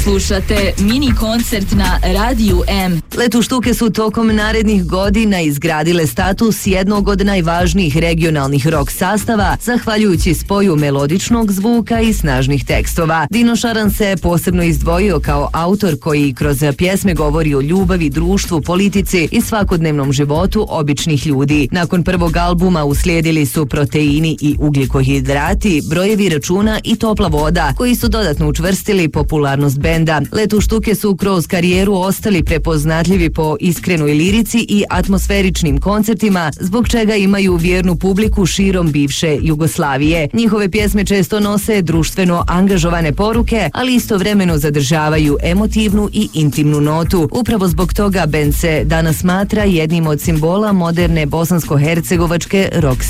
Slušate mini koncert na Radiju M. Letuštuke su tokom narednih godina izgradile status jednog od najvažnijih regionalnih rock sastava, zahvaljujući spoju melodičnog zvuka i snažnih tekstova. Dino Šaran se posebno izdvojio kao autor koji kroz pjesme govori o ljubavi, društvu, politici i svakodnevnom životu običnih ljudi. Nakon prvog albuma uslijedili su Proteini i ugljikohidrati, Brojevi računa i Topla voda, koji su dodatno učvrstili popularnost benda. Letuštuke su kroz karijeru ostali prepoznatljivi po iskrenoj lirici i atmosferičnim koncertima, zbog čega imaju vjernu publiku širom bivše Jugoslavije. Njihove pjesme često nose društveno angažovane poruke, ali istovremeno zadržavaju emotivnu i intimnu notu. Upravo zbog toga bend se danas smatra jednim od simbola moderne bosansko-hercegovačke rock